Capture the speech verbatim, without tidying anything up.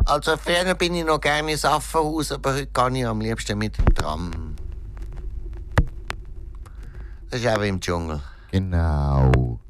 Also früher bin ich noch gerne ins Affenhaus, aber heute gehe ich am liebsten mit dem Tram. Das ist auch wie im Dschungel. Genau.